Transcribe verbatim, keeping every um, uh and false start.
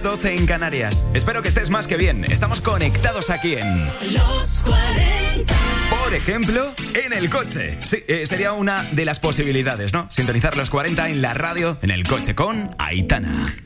doce en Canarias. Espero que estés más que bien. Estamos conectados aquí en Los cuarenta. Por ejemplo, en el coche. Sí, eh, sería una de las posibilidades, ¿no? Sintonizar los cuarenta en la radio, en el coche con Aitana.